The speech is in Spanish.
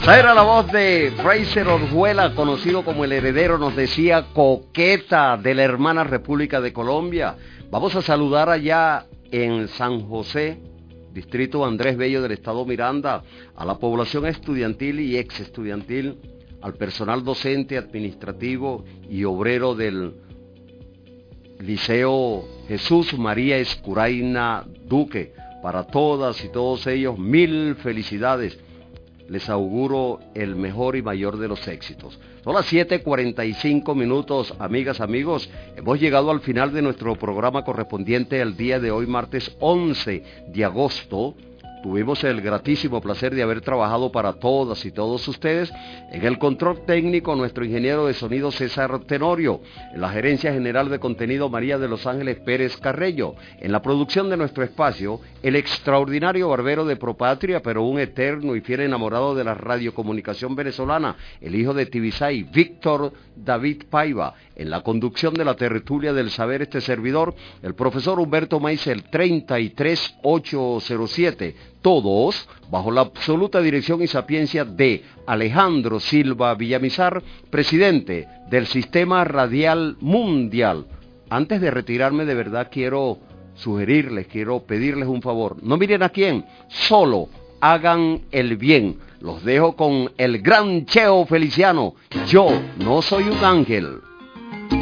Esa era la voz de Fraser Orjuela, conocido como el heredero, nos decía coqueta de la hermana República de Colombia. Vamos a saludar allá en San José, distrito Andrés Bello del estado Miranda, a la población estudiantil y ex estudiantil, al personal docente, administrativo y obrero del Liceo Jesús María Escuraina Duque. Para todas y todos ellos, mil felicidades. Les auguro el mejor y mayor de los éxitos. Son las 7:45, amigas, amigos. Hemos llegado al final de nuestro programa correspondiente al día de hoy, martes 11 de agosto. Tuvimos el gratísimo placer de haber trabajado para todas y todos ustedes. En el control técnico, nuestro ingeniero de sonido César Tenorio. En la gerencia general de contenido, María de los Ángeles Pérez Carreño. En la producción de nuestro espacio, el extraordinario barbero de Propatria, pero un eterno y fiel enamorado de la radiocomunicación venezolana, el hijo de Tibisay, Víctor David Paiva. En la conducción de la tertulia del saber, este servidor, el profesor Humberto Maisel, 33807. Todos bajo la absoluta dirección y sapiencia de Alejandro Silva Villamizar, presidente del Sistema Radial Mundial. Antes de retirarme, de verdad quiero pedirles un favor. No miren a quién, solo hagan el bien. Los dejo con el gran Cheo Feliciano. Yo no soy un ángel.